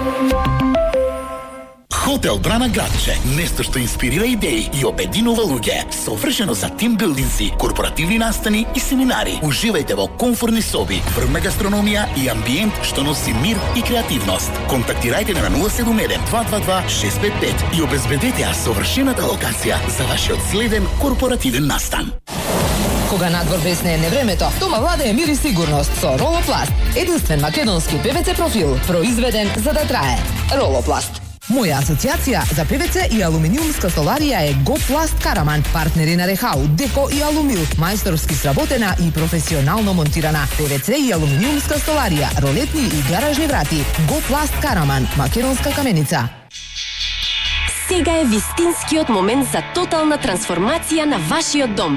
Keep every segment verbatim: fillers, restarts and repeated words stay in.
Хотел Брана Градче, место што инспирира идеи и обединува луѓе, совршено за тимбилдинси, корпоративни настани и семинари. Уживајте во комфортни соби, врвна гастрономија и амбиент што носи мир и креативност. Контактирајте на нула седум еден два два два шест пет пет и обезбедете ја совршената локација за вашиот следен корпоративен настан. Кога надвор блесне времето, дома владее мир и сигурност со Ролопласт. Единствен македонски ПВЦ профил, произведен за да трае. Ролопласт. Моја асоциација за ПВЦ и алуминиумска столарија е Гопласт Караман, партнери на Рехау, Деко и Алумил, мајсторски сработена и професионално монтирана. ПВЦ и алуминиумска столарија, ролетни и гаражни врати. Гопласт Караман, македонска каменица. Сега е вистинскиот момент за тотална трансформација на вашиот дом.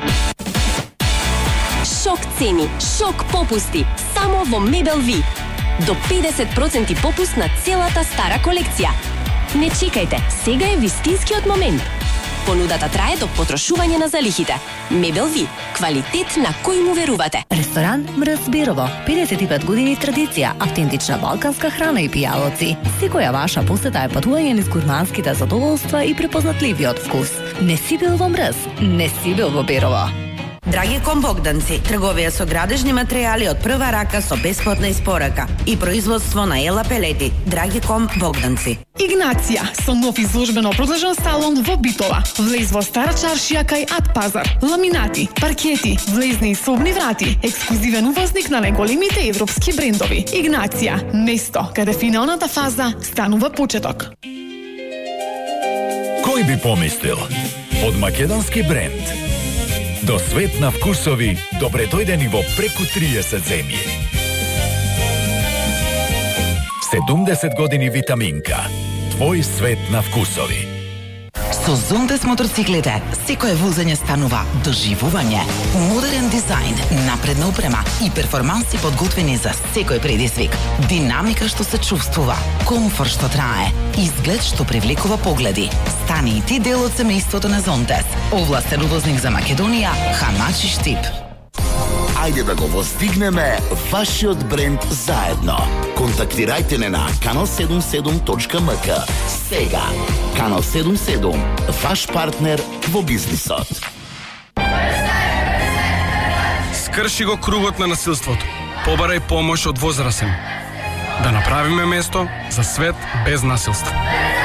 Шок цени, шок попусти, само во Мебел Ви. До педесет проценти попуст на целата стара колекција. Не чекајте, сега е вистинскиот момент. Понудата трае до потрошување на залихите. Мебел Ви, квалитет на кој му верувате. Ресторан Мрз Берово, педесет и пет години традиција, автентична балканска храна и пијалоци. Секоја ваша посета е патување низ гурманските задоволства и препознатливиот вкус. Не си бил во Мрз, не си бил во Берово. Драгиком Богданци, трговија со градежни материјали од прва рака со бесплатна испорака и производство на ела пелети. Драгиком Богданци. Игнација со нов изложбено продолжен салон во Битола. Влез во Стара чаршија кај Ат Пазар. Ламинати, паркети, влезни и собни врати. Ексклузивен увозник на најголемите европски брендови. Игнација, место каде финалната фаза станува почеток. Кој би помислил? Од македонски бренд до свет на вкусови, добре дојдени во преку триесет земји. седумдесет години Витаминка. Твој свет на вкусови. Со Зонтес мотоциклите, секое возење станува доживување. Модерен дизајн, напредна опрема и перформанси подготвени за секој предизвик. Динамика што се чувствува, комфорт што трае, изглед што привлекува погледи. Стани и ти дел од семејството на Зонтес. Овластен увозник за Македонија, Хамачи Штип. Ајде да го воздигнеме вашиот бренд заедно. Контактирајте не на канал седумдесет и седум точка ем ка. Сега, Канал седумдесет и седум, ваш партнер во бизнисот. Скрши го кругот на насилството. Побарај помош од возрасен. Да направиме место за свет без насилство.